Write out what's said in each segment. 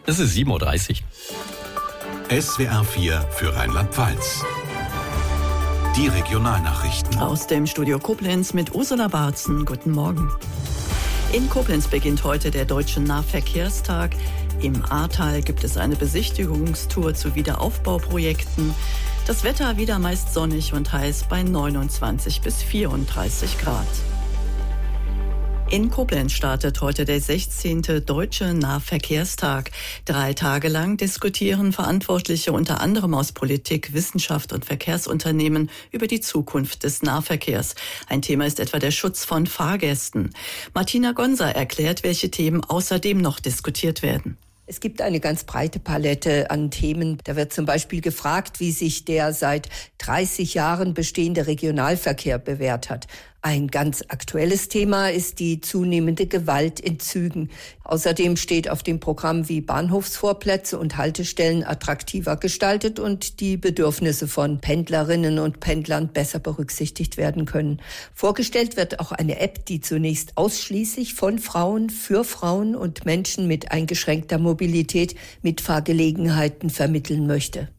Es ist 7:30 Uhr. SWR 4 für Rheinland-Pfalz. Die Regionalnachrichten. Aus dem Studio Koblenz mit Ursula Barzen. Guten Morgen. In Koblenz beginnt heute der Deutsche Nahverkehrstag. Im Ahrtal gibt es eine Besichtigungstour zu Wiederaufbauprojekten. Das Wetter wieder meist sonnig und heiß bei 29 bis 34 Grad. In Koblenz startet heute der 16. Deutsche Nahverkehrstag. 3 Tage lang diskutieren Verantwortliche unter anderem aus Politik, Wissenschaft und Verkehrsunternehmen über die Zukunft des Nahverkehrs. Ein Thema ist etwa der Schutz von Fahrgästen. Martina Gonser erklärt, welche Themen außerdem noch diskutiert werden. Es gibt eine ganz breite Palette an Themen. Da wird zum Beispiel gefragt, wie sich der seit 30 Jahren bestehende Regionalverkehr bewährt hat. Ein ganz aktuelles Thema ist die zunehmende Gewalt in Zügen. Außerdem steht auf dem Programm, wie Bahnhofsvorplätze und Haltestellen attraktiver gestaltet und die Bedürfnisse von Pendlerinnen und Pendlern besser berücksichtigt werden können. Vorgestellt wird auch eine App, die zunächst ausschließlich von Frauen für Frauen und Menschen mit eingeschränkter Mobilität Mitfahrgelegenheiten vermitteln möchte.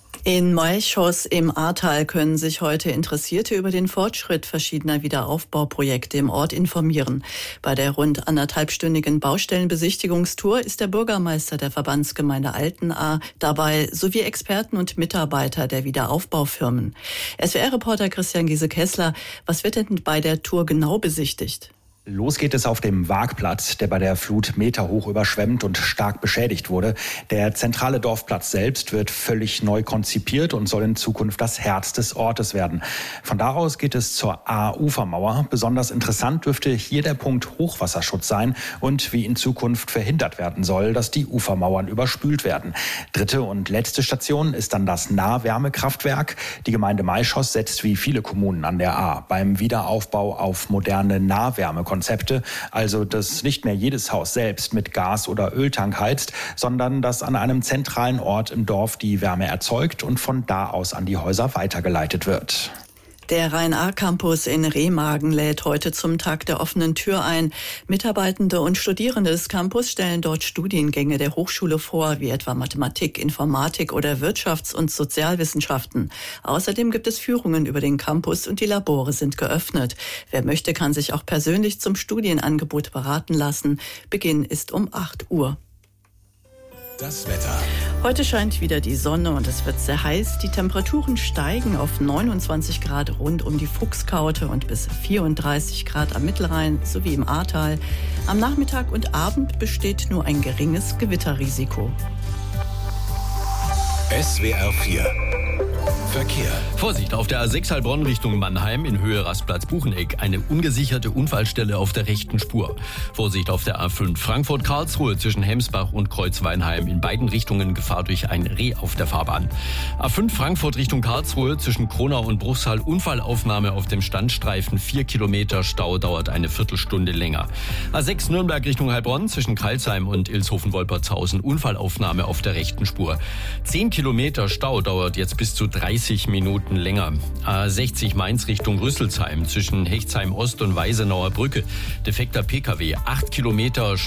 In Malchoss im Ahrtal können sich heute Interessierte über den Fortschritt verschiedener Wiederaufbauprojekte im Ort informieren. Bei der rund 1,5-stündigen Baustellenbesichtigungstour ist der Bürgermeister der Verbandsgemeinde Altenahr dabei, sowie Experten und Mitarbeiter der Wiederaufbaufirmen. SWR-Reporter Christian Giese-Kessler, was wird denn bei der Tour genau besichtigt? Los geht es auf dem Waagplatz, der bei der Flut meterhoch überschwemmt und stark beschädigt wurde. Der zentrale Dorfplatz selbst wird völlig neu konzipiert und soll in Zukunft das Herz des Ortes werden. Von da aus geht es zur Ahr-Ufermauer. Besonders interessant dürfte hier der Punkt Hochwasserschutz sein und wie in Zukunft verhindert werden soll, dass die Ufermauern überspült werden. 3. und letzte Station ist dann das Nahwärmekraftwerk. Die Gemeinde Malchoss setzt wie viele Kommunen an der Ahr beim Wiederaufbau auf moderne Nahwärmekonzepte, also dass nicht mehr jedes Haus selbst mit Gas- oder Öltank heizt, sondern dass an einem zentralen Ort im Dorf die Wärme erzeugt und von da aus an die Häuser weitergeleitet wird. Der Rhein-Ahr-Campus in Remagen lädt heute zum Tag der offenen Tür ein. Mitarbeitende und Studierende des Campus stellen dort Studiengänge der Hochschule vor, wie etwa Mathematik, Informatik oder Wirtschafts- und Sozialwissenschaften. Außerdem gibt es Führungen über den Campus und die Labore sind geöffnet. Wer möchte, kann sich auch persönlich zum Studienangebot beraten lassen. Beginn ist um 8 Uhr. Das Wetter. Heute scheint wieder die Sonne und es wird sehr heiß. Die Temperaturen steigen auf 29 Grad rund um die Fuchskaute und bis 34 Grad am Mittelrhein sowie im Ahrtal. Am Nachmittag und Abend besteht nur ein geringes Gewitterrisiko. SWR 4 Verkehr. Vorsicht, auf der A6 Heilbronn Richtung Mannheim in Höhe Rastplatz Bucheneck. Eine ungesicherte Unfallstelle auf der rechten Spur. Vorsicht auf der A5 Frankfurt-Karlsruhe zwischen Hemsbach und Kreuzweinheim. In beiden Richtungen Gefahr durch ein Reh auf der Fahrbahn. A5 Frankfurt Richtung Karlsruhe zwischen Kronau und Bruchsal. Unfallaufnahme auf dem Standstreifen. 4 Kilometer Stau, dauert eine Viertelstunde länger. A6 Nürnberg Richtung Heilbronn zwischen Karlsheim und Ilshofen-Wolpertshausen. Unfallaufnahme auf der rechten Spur. 10 Kilometer Stau, dauert jetzt bis zu 30 Minuten länger. A60 Mainz Richtung Rüsselsheim zwischen Hechtsheim Ost und Weisenauer Brücke. Defekter Pkw. 8 Kilometer Stau.